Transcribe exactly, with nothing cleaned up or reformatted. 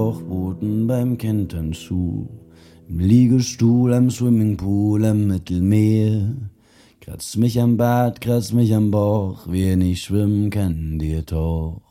Schlauchbooten beim Kentern zu. Im Liegestuhl, am Swimmingpool, am Mittelmeer. Kratz mich am Bart, kratz mich am Bauch, wer nicht schwimmen kann, dir doch.